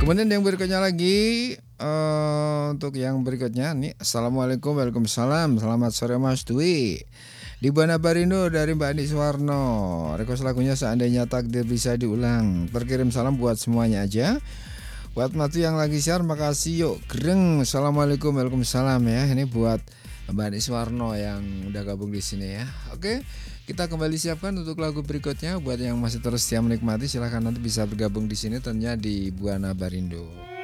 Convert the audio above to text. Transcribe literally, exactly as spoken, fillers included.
Kemudian yang berikutnya lagi, eee, untuk yang berikutnya nih, assalamualaikum, waalaikumsalam, selamat sore Mas Dwi. Di Buana Barindo dari Mbak Andi Suwarno, request lagunya Seandainya Takdir Bisa Diulang. Terkirim salam buat semuanya aja. Buat Matu yang lagi share, makasih yuk. Greng, assalamualaikum, waalaikumsalam ya. Ini buat Mbak Andi Suwarno yang udah gabung di sini ya. Oke, kita kembali siapkan untuk lagu berikutnya. Buat yang masih terus setia menikmati, silahkan nanti bisa bergabung di sini tentunya di Buana Barindo.